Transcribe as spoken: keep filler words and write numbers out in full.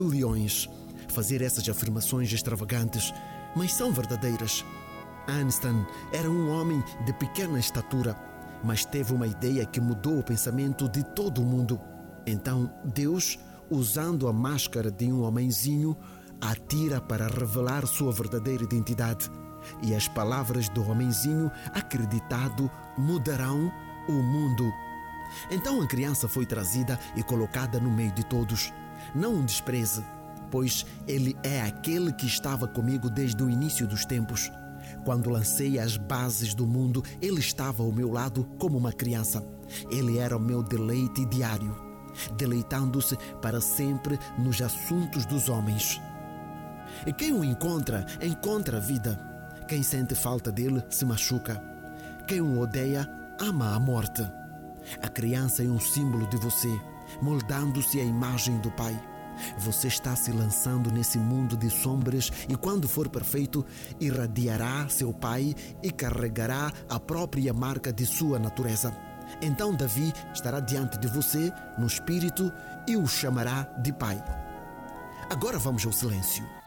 leões. Fazer essas afirmações extravagantes, mas são verdadeiras. Einstein era um homem de pequena estatura, mas teve uma ideia que mudou o pensamento de todo o mundo. Então, Deus, usando a máscara de um homenzinho, atira para revelar sua verdadeira identidade. E as palavras do homenzinho acreditado mudarão o mundo. Então a criança foi trazida e colocada no meio de todos. Não o despreze, pois ele é aquele que estava comigo desde o início dos tempos. Quando lancei as bases do mundo, ele estava ao meu lado como uma criança. Ele era o meu deleite diário, deleitando-se para sempre nos assuntos dos homens. E quem o encontra, encontra a vida. Quem sente falta dele, se machuca. Quem o odeia, ama a morte. A criança é um símbolo de você, moldando-se à imagem do Pai. Você está se lançando nesse mundo de sombras e, quando for perfeito, irradiará seu Pai e carregará a própria marca de sua natureza. Então Davi estará diante de você no espírito e o chamará de Pai. Agora vamos ao silêncio.